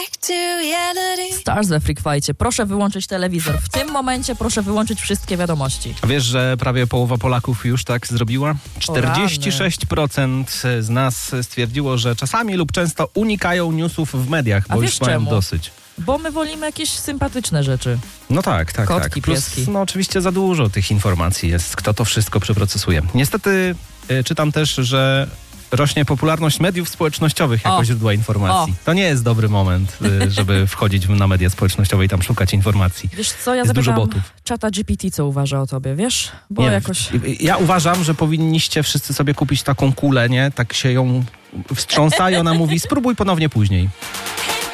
Stars we Freak Fightie. Proszę wyłączyć telewizor. W tym momencie proszę wyłączyć wszystkie wiadomości. A wiesz, że prawie połowa Polaków już tak zrobiła? 46% z nas stwierdziło, że czasami lub często unikają newsów w mediach, bo już mają dosyć. Bo my wolimy jakieś sympatyczne rzeczy. No tak. Kotki, Plus, pieski. no oczywiście za dużo tych informacji jest, kto to wszystko przeprocesuje. Niestety czytam też, że rośnie popularność mediów społecznościowych jako źródła informacji. To nie jest dobry moment, żeby wchodzić na media społecznościowe i tam szukać informacji. Wiesz co, ja jest dużo zapytam botów. czata GPT, co uważa o tobie, wiesz? Bo nie, jakoś... Ja uważam, że powinniście wszyscy sobie kupić taką kulę, nie? Tak się ją wstrząsa i ona mówi, spróbuj ponownie później.